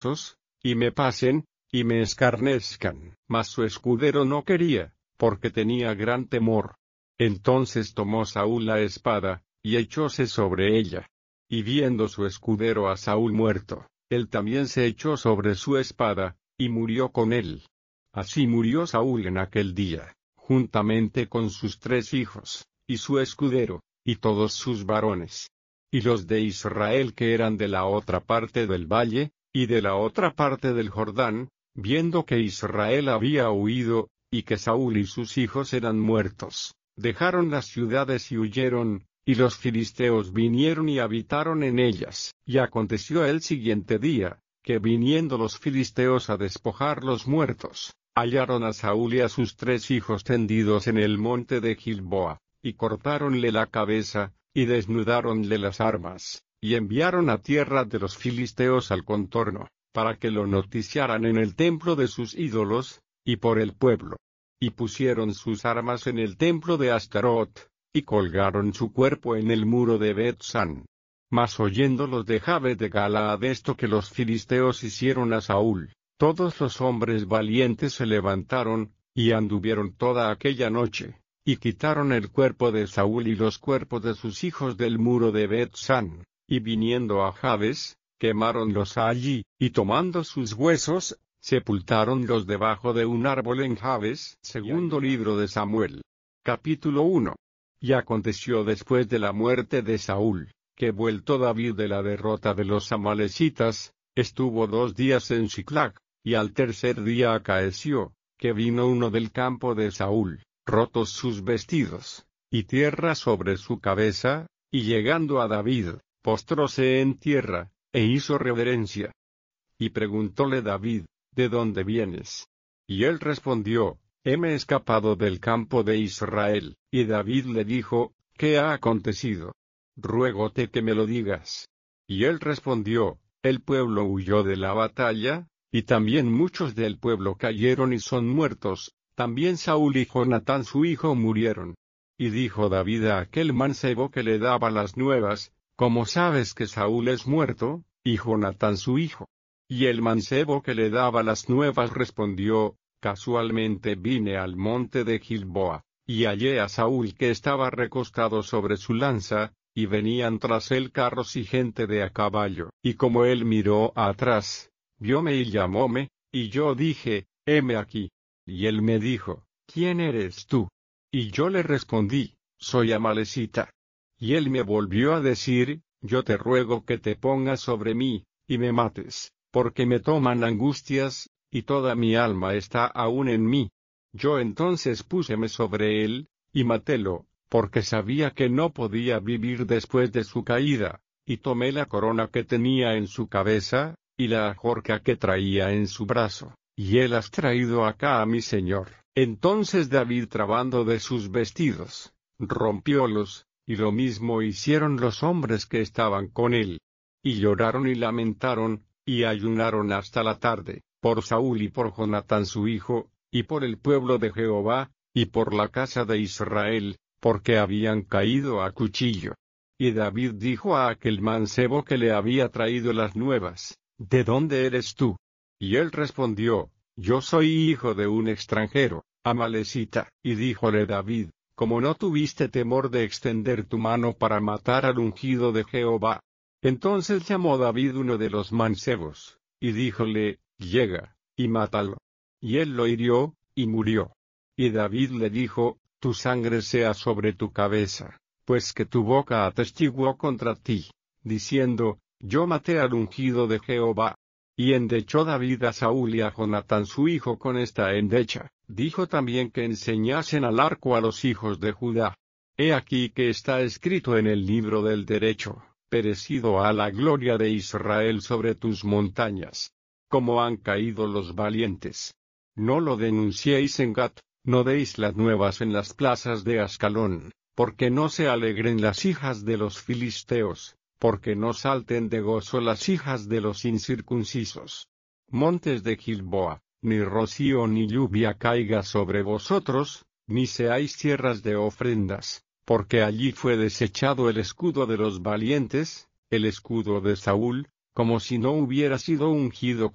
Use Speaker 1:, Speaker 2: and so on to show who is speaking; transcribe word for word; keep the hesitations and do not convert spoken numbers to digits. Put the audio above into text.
Speaker 1: estos, y me pasen, y me escarnezcan. Mas su escudero no quería, porque tenía gran temor. Entonces tomó Saúl la espada, y echóse sobre ella. Y viendo su escudero a Saúl muerto, él también se echó sobre su espada, y murió con él. Así murió Saúl en aquel día, juntamente con sus tres hijos, y su escudero, y todos sus varones. Y los de Israel que eran de la otra parte del valle, y de la otra parte del Jordán, viendo que Israel había huido, y que Saúl y sus hijos eran muertos, dejaron las ciudades y huyeron, y los filisteos vinieron y habitaron en ellas. Y aconteció el siguiente día, que viniendo los filisteos a despojar los muertos, hallaron a Saúl y a sus tres hijos tendidos en el monte de Gilboa, y cortáronle la cabeza, y desnudáronle las armas, y enviaron a tierra de los filisteos al contorno, para que lo noticiaran en el templo de sus ídolos, y por el pueblo. Y pusieron sus armas en el templo de Astarot, y colgaron su cuerpo en el muro de Bet-san. Mas oyendo los de Jabe de Galaad esto que los filisteos hicieron a Saúl, todos los hombres valientes se levantaron, y anduvieron toda aquella noche, y quitaron el cuerpo de Saúl y los cuerpos de sus hijos del muro de Bet-san, y viniendo a Jabes, quemaronlos allí, y tomando sus huesos, sepultáronlos debajo de un árbol en Jabes. Segundo libro de Samuel. Capítulo uno. Y aconteció después de la muerte de Saúl, que vuelto David de la derrota de los amalecitas, estuvo dos días en Siclag, y al tercer día acaeció, que vino uno del campo de Saúl, rotos sus vestidos, y tierra sobre su cabeza, y llegando a David, postróse en tierra, e hizo reverencia. Y preguntóle David, ¿de dónde vienes? Y él respondió, heme escapado del campo de Israel. Y David le dijo, ¿qué ha acontecido? Ruégote que me lo digas. Y él respondió, el pueblo huyó de la batalla, y también muchos del pueblo cayeron y son muertos, también Saúl y Jonatán su hijo murieron. Y dijo David a aquel mancebo que le daba las nuevas, ¿cómo sabes que Saúl es muerto, y Jonatán su hijo? Y el mancebo que le daba las nuevas respondió, casualmente vine al monte de Gilboa, y hallé a Saúl que estaba recostado sobre su lanza, y venían tras él carros y gente de a caballo. Y como él miró atrás, vióme y llamóme, y yo dije, heme aquí. Y él me dijo, ¿quién eres tú? Y yo le respondí, soy amalecita. Y él me volvió a decir, yo te ruego que te pongas sobre mí, y me mates, porque me toman angustias, y toda mi alma está aún en mí. Yo entonces púseme sobre él, y matélo, porque sabía que no podía vivir después de su caída, y tomé la corona que tenía en su cabeza, y la ajorca que traía en su brazo, y él has traído acá a mi señor. Entonces David, trabando de sus vestidos, rompiólos, y lo mismo hicieron los hombres que estaban con él. Y lloraron y lamentaron, y ayunaron hasta la tarde, por Saúl y por Jonatán su hijo, y por el pueblo de Jehová, y por la casa de Israel, porque habían caído a cuchillo. Y David dijo a aquel mancebo que le había traído las nuevas, ¿de dónde eres tú? Y él respondió, yo soy hijo de un extranjero, amalecita. Y díjole David, como no tuviste temor de extender tu mano para matar al ungido de Jehová. Entonces llamó David uno de los mancebos, y díjole, llega, y mátalo. Y él lo hirió, y murió. Y David le dijo, tu sangre sea sobre tu cabeza, pues que tu boca atestiguó contra ti, diciendo, yo maté al ungido de Jehová. Y endechó David a Saúl y a Jonatán su hijo con esta endecha. Dijo también que enseñasen al arco a los hijos de Judá. He aquí que está escrito en el libro del derecho, perecido a la gloria de Israel sobre tus montañas. Como han caído los valientes. No lo denunciéis en Gat, no deis las nuevas en las plazas de Ascalón, porque no se alegren las hijas de los filisteos, porque no salten de gozo las hijas de los incircuncisos. Montes de Gilboa, ni rocío ni lluvia caiga sobre vosotros, ni seáis tierras de ofrendas, porque allí fue desechado el escudo de los valientes, el escudo de Saúl, como si no hubiera sido ungido